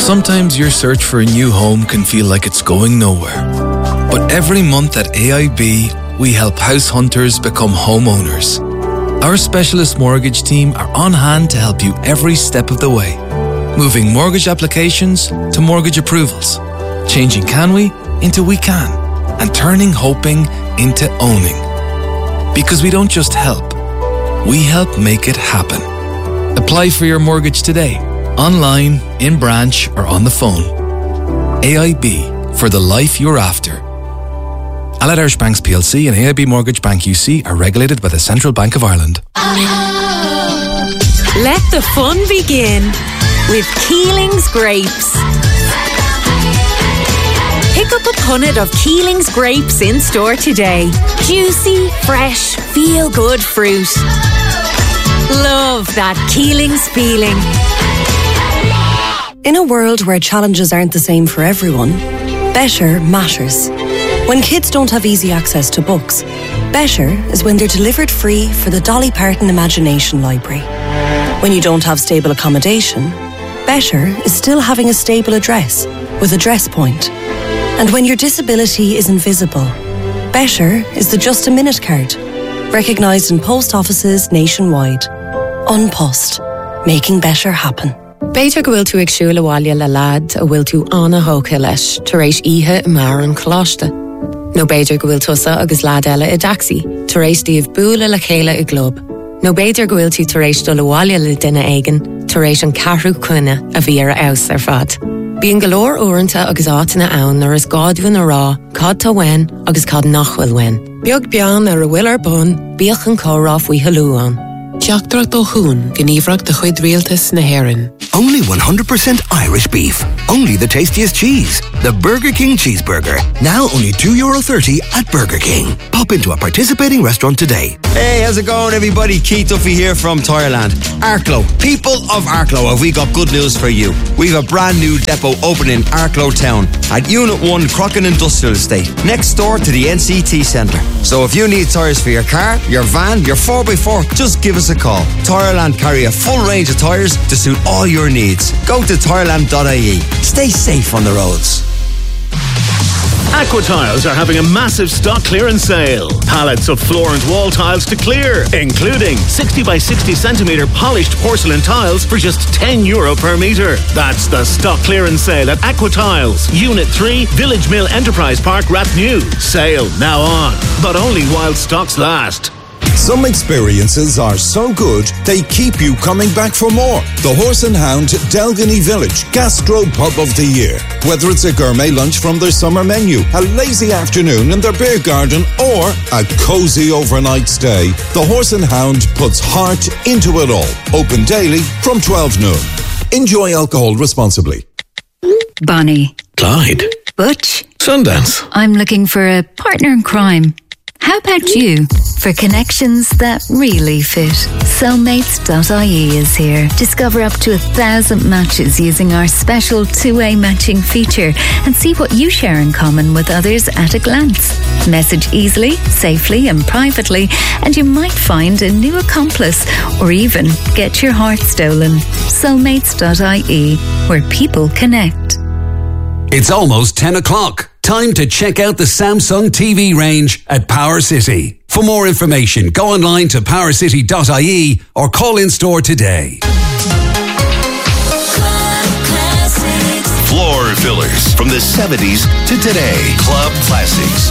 Sometimes your search for a new home can feel like it's going nowhere. But every month at AIB, we help house hunters become homeowners. Our specialist mortgage team are on hand to help you every step of the way. Moving mortgage applications to mortgage approvals. Changing can we into we can. And turning hoping into owning. Because we don't just help, we help make it happen. Apply for your mortgage today, online, in branch or on the phone. AIB, for the life you're after. Allied Irish Banks plc and AIB Mortgage Bank UC are regulated by the Central Bank of Ireland. Let the fun begin with Keeling's Grapes. Pick up a punnet of Keeling's Grapes in store today. Juicy, fresh, feel-good fruit. Love that Keeling's feeling. In a world where challenges aren't the same for everyone, better matters. When kids don't have easy access to books, better is when they're delivered free for the Dolly Parton Imagination Library. When you don't have stable accommodation, better is still having a stable address with Address Point. And when your disability is invisible, better is the Just a Minute card, recognised in post offices nationwide. An Post, making better happen. Beidir go bhfuil tú ag siúla bhaile le lad a bhfuil tú anna hóca leis tar éis ihe I mar an choláiste. No beidir go bhfuil tusa agus lad eile I daxi tar éis díobh búla le chéile I glob. No beidir go bhfuil tú tar éis dul bhaile le duine aigen tar éis an carrú cuine a bhí ar aus ar fad. Bíon golóir uaireanta agus átainna ann ar is gádúin a rá, cad tá wein agus cad nachhfuil wein. Beag bean ar a bhfuil ar bun, bíoch an córá faoi halúán. Teachtarach do hún gníomhreacht de chuid rialtas na hÉireann. Only 100% Irish beef. Only the tastiest cheese. The Burger King Cheeseburger. Now only €2.30 at Burger King. Pop into a participating restaurant today. Hey, how's it going, everybody? Keith Duffy here from Tireland. Arklow. People of Arklow, have we got good news for you. We've a brand new depot opening in Arklow Town at Unit 1 Crockin Industrial Estate, next door to the NCT Centre. So if you need tyres for your car, your van, your 4x4, just give us a call. Tireland carry a full range of tyres to suit all your needs. Go to tireland.ie. Stay safe on the roads. Aqua Tiles are having a massive stock clearance sale. Pallets of floor and wall tiles to clear, including 60 by 60 centimetre polished porcelain tiles for just €10 per metre. That's the stock clearance sale at Aqua Tiles, Unit 3, Village Mill Enterprise Park, Rathnew. Sale now on, but only while stocks last. Some experiences are so good, they keep you coming back for more. The Horse and Hound Delgany Village Gastro Pub of the Year. Whether it's a gourmet lunch from their summer menu, a lazy afternoon in their beer garden, or a cozy overnight stay, the Horse and Hound puts heart into it all. Open daily from 12 noon. Enjoy alcohol responsibly. Bonnie. Clyde. Butch. Sundance. I'm looking for a partner in crime. How about you? For connections that really fit, Soulmates.ie is here. Discover up to 1,000 matches using our special two-way matching feature and see what you share in common with others at a glance. Message easily, safely and privately, and you might find a new accomplice or even get your heart stolen. Soulmates.ie, where people connect. It's almost 10 o'clock. Time to check out the Samsung TV range at Power City. For more information, go online to powercity.ie or call in store today. Floor fillers from the 70s to today. Club Classics.